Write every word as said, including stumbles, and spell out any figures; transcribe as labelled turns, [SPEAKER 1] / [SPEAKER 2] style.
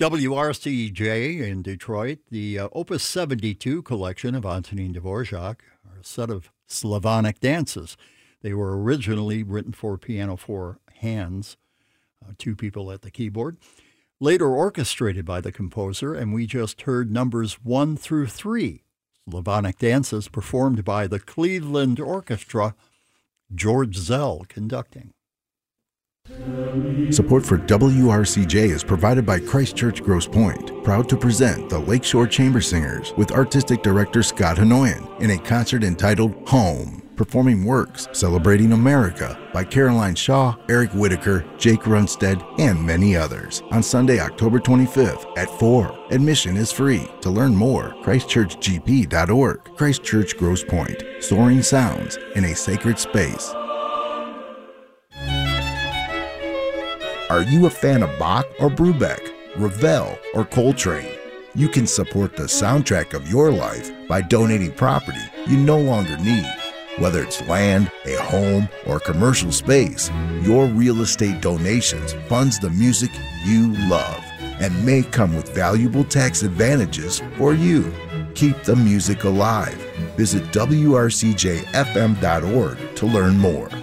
[SPEAKER 1] W R C J in Detroit, the uh, Opus seventy-two collection of Antonin Dvorak are a set of Slavonic dances. They were originally written for piano for hands, uh, two people at the keyboard, later orchestrated by the composer, and we just heard numbers one through three, Slavonic dances performed by the Cleveland Orchestra, George Zell conducting.
[SPEAKER 2] Support for W R C J is provided by Christ Church Grosse Pointe, proud to present the Lakeshore Chamber Singers with Artistic Director Scott Hanoyan in a concert entitled Home, performing works celebrating America by Caroline Shaw, Eric Whitaker, Jake Runstead, and many others on Sunday, October twenty-fifth at four. Admission is free. To learn more, christ church g p dot org. Christ Church Grosse Pointe, soaring sounds in a sacred space. Are you a fan of Bach or Brubeck, Ravel or Coltrane? You can support the soundtrack of your life by donating property you no longer need. Whether it's land, a home, or commercial space, your real estate donations funds the music you love and may come with valuable tax advantages for you. Keep the music alive. Visit w r c j f m dot org to learn more.